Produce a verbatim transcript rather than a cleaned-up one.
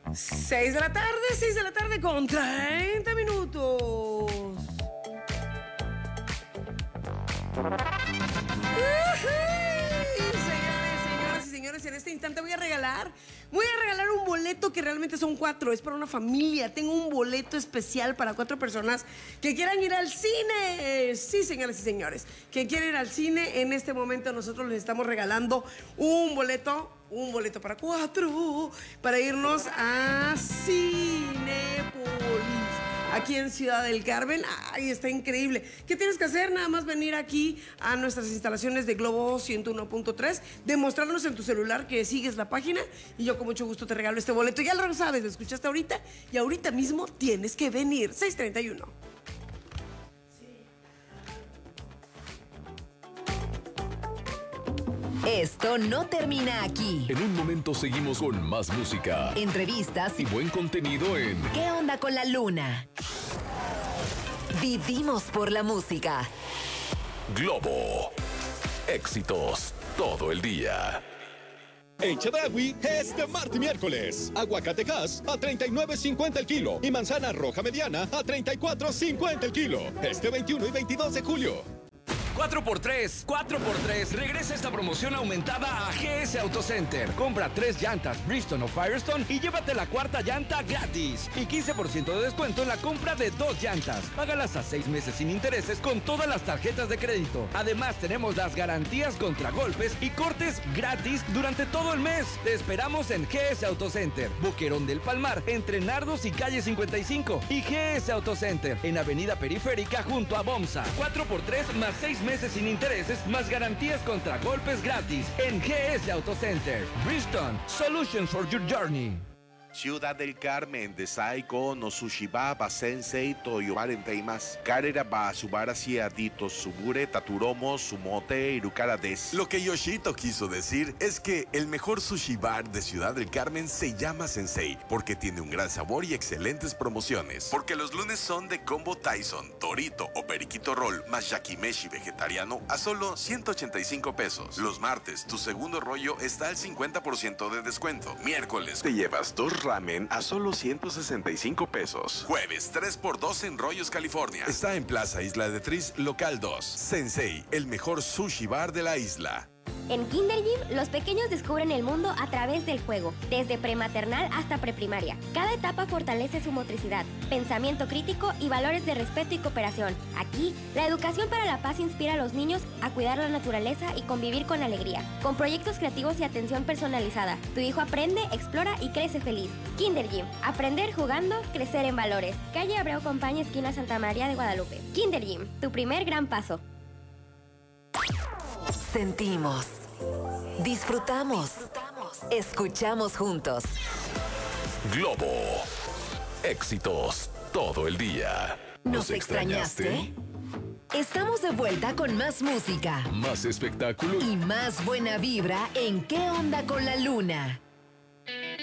seis de la tarde, seis de la tarde con treinta minutos. Señores, señoras y señores, en este instante voy a regalar, voy a regalar un boleto que realmente son cuatro, es para una familia. Tengo un boleto especial para cuatro personas que quieran ir al cine. Sí, señoras y señores, que quieren ir al cine. En este momento nosotros les estamos regalando un boleto, un boleto para cuatro, para irnos a Cinépolis, aquí en Ciudad del Carmen. Ay, está increíble. ¿Qué tienes que hacer? Nada más venir aquí a nuestras instalaciones de Globo ciento uno punto tres, demostrarnos en tu celular que sigues la página y yo con mucho gusto te regalo este boleto. Ya lo sabes, lo escuchaste ahorita y ahorita mismo tienes que venir. seis treinta y uno. Esto no termina aquí. En un momento seguimos con más música, Entrevistas y buen contenido en ¿Qué onda con la luna? Vivimos por la música. Globo. Éxitos todo el día. En Chedraui, este martes y miércoles, aguacatejas a treinta y nueve cincuenta el kilo y manzana roja mediana a treinta y cuatro cincuenta el kilo. Este veintiuno y veintidós de julio. cuatro por tres, cuatro por tres. Regresa esta promoción aumentada a G S Autocenter. Compra tres llantas Bridgestone o Firestone y llévate la cuarta llanta gratis. Y quince por ciento de descuento en la compra de dos llantas. Págalas a seis meses sin intereses con todas las tarjetas de crédito. Además, tenemos las garantías contra golpes y cortes gratis durante todo el mes. Te esperamos en G S Autocenter, Boquerón del Palmar, entre Nardos y Calle cincuenta y cinco. Y G S Autocenter, en Avenida Periférica junto a Bomsa. cuatro por tres más seis meses sin intereses, más garantías contra golpes gratis en G S Autocenter. Bridgestone, Solutions for your journey. Ciudad del Carmen, Desai no Sushiba, Basensei, Toyomar en Teimas, Karera ba Subara Dito Subure, Taturomo, Sumote, Irukara des. Lo que Yoshito quiso decir es que el mejor sushi bar de Ciudad del Carmen se llama Sensei, porque tiene un gran sabor y excelentes promociones. Porque los lunes son de combo Tyson, Torito o Periquito Roll, más yakimeshi vegetariano a solo ciento ochenta y cinco pesos. Los martes, tu segundo rollo está al cincuenta por ciento de descuento. Miércoles, te llevas dos ramen a solo ciento sesenta y cinco pesos. Jueves, tres por dos en Rollos, California. Está en Plaza Isla de Tris, local dos. Sensei, el mejor sushi bar de la isla. En Kinder Gym, los pequeños descubren el mundo a través del juego, desde prematernal hasta preprimaria. Cada etapa fortalece su motricidad, pensamiento crítico y valores de respeto y cooperación. Aquí, la educación para la paz inspira a los niños a cuidar la naturaleza y convivir con alegría. Con proyectos creativos y atención personalizada, tu hijo aprende, explora y crece feliz. Kinder Gym, aprender jugando, crecer en valores. Calle Abreu Compañía, esquina Santa María de Guadalupe. Kinder Gym, tu primer gran paso. Sentimos, disfrutamos, escuchamos juntos. Globo. Éxitos todo el día. ¿Nos extrañaste? Estamos de vuelta con más música, Más espectáculo y más buena vibra en ¿Qué onda con la luna?